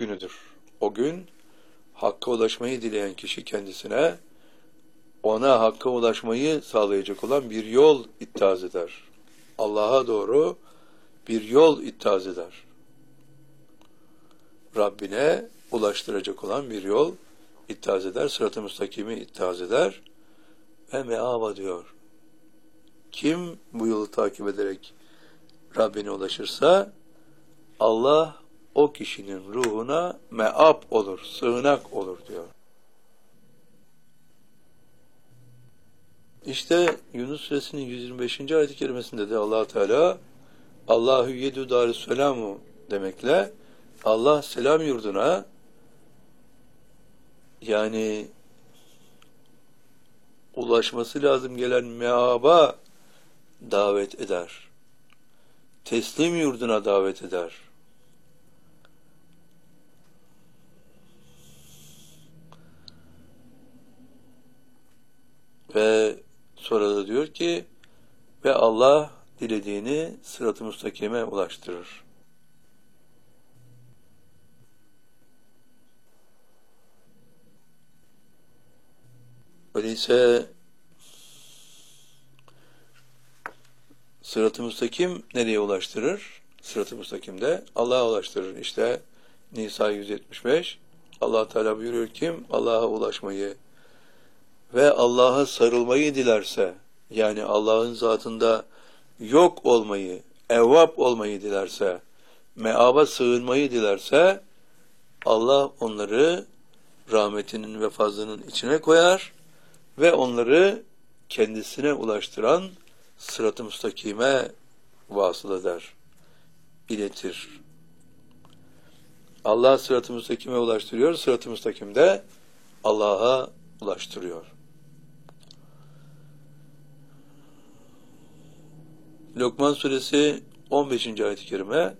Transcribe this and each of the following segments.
günüdür. O gün hakka ulaşmayı dileyen kişi kendisine ona hakka ulaşmayı sağlayacak olan bir yol ittihaz eder. Allah'a doğru bir yol ittihaz eder. Rabbine ulaştıracak olan bir yol ittihaz eder. Sırat-ı müstakimi ittihaz eder. Ve meava diyor. Kim bu yolu takip ederek Rabbine ulaşırsa Allah o kişinin ruhuna meab olur, sığınak olur diyor. İşte Yunus Suresinin 125. ayet-i kerimesinde de Allah Teala Allahu yedü darüsselamu demekle Allah selam yurduna, yani ulaşması lazım gelen meaba davet eder. Teslim yurduna davet eder. Ve sonra da diyor ki ve Allah dilediğini sırat-ı müstakime ulaştırır. Öyleyse sırat-ı müstakim nereye ulaştırır? Sırat-ı müstakimde Allah'a ulaştırır. İşte Nisa 175 Allah Teala buyuruyor, kim Allah'a ulaşmayı ve Allah'a sarılmayı dilerse, yani Allah'ın zatında yok olmayı, evvap olmayı dilerse, meaba sığınmayı dilerse, Allah onları rahmetinin ve fazlının içine koyar ve onları kendisine ulaştıran sırat-ı müstakime vasıl eder, iletir. Allah sırat-ı müstakime ulaştırıyor, sırat-ı müstakimde Allah'a ulaştırıyor. Lokman suresi 15. ayet-i kerime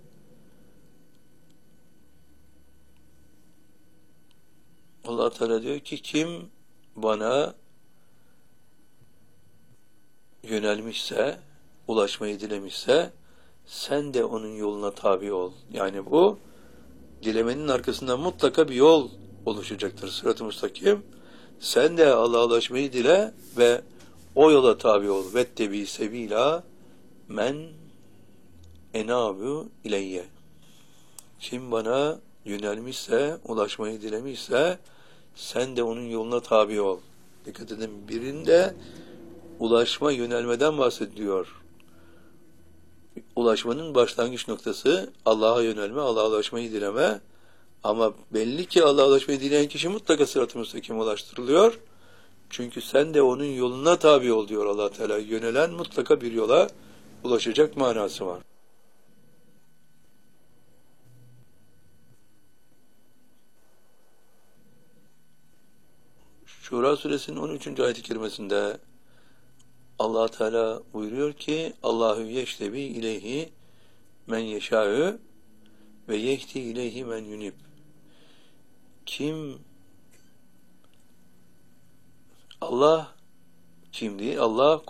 Allah Teala diyor ki kim bana yönelmişse, ulaşmayı dilemişse sen de onun yoluna tabi ol. Yani bu dilemenin arkasında mutlaka bir yol oluşacaktır. Sırat-ı müstakim. Sen de Allah'a ulaşmayı dile ve o yola tabi ol. Vettebi sebila men enabu ileyye. Kim bana yönelmişse, ulaşmayı dilemişse sen de onun yoluna tabi ol. Dikkat edin, birinde ulaşma, yönelmeden bahsediyor. Ulaşmanın başlangıç noktası Allah'a yönelme, Allah'a ulaşmayı dileme. Ama belli ki Allah'a ulaşmayı dileyen kişi mutlaka sırat-ı müstakime ulaştırılıyor. Çünkü sen de onun yoluna tabi ol diyor Allah Teala. Yönelen mutlaka bir yola ulaşacak manası var. Şura suresinin 13. ayet-i kerimesinde Allah Teala buyuruyor ki Allahu yeştebi ileyhi men yeşâ'ü ve yehdi ileyhi men yunib. Kim Allah kim değil? Allah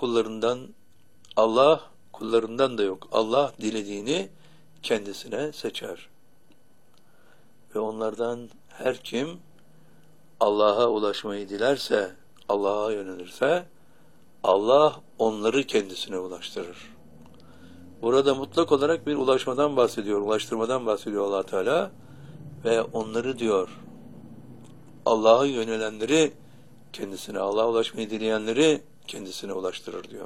kullarından da yok. Allah dilediğini kendisine seçer. Ve onlardan her kim Allah'a ulaşmayı dilerse, Allah'a yönelirse Allah onları kendisine ulaştırır. Burada mutlak olarak bir ulaşmadan bahsediyor, ulaştırmadan bahsediyor Allah Teala ve onları diyor Allah'a yönelenleri kendisine, Allah'a ulaşmayı dileyenleri kendisine ulaştırır diyor.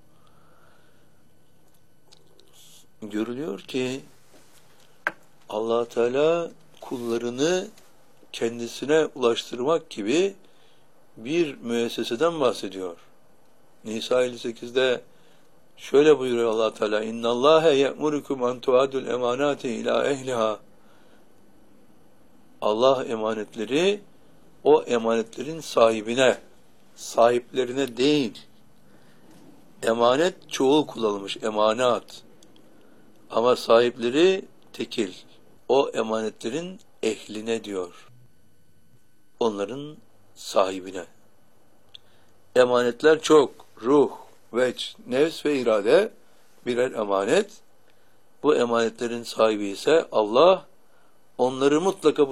Görülüyor ki Allah Teala kullarını kendisine ulaştırmak gibi bir müesseseden bahsediyor. Nisa 58'de şöyle buyuruyor Allah Teala: İnnallâhe ye'murukum en tu'adul emanati ila ehliha. Allah emanetleri o emanetlerin sahiplerine değil. Emanet çoğul kullanılmış, emanat. Ama sahipleri tekil. O emanetlerin ehline diyor. Onların sahibine. Emanetler çok. Ruh, vecd, nefs ve irade birer emanet. Bu emanetlerin sahibi ise Allah, onları mutlaka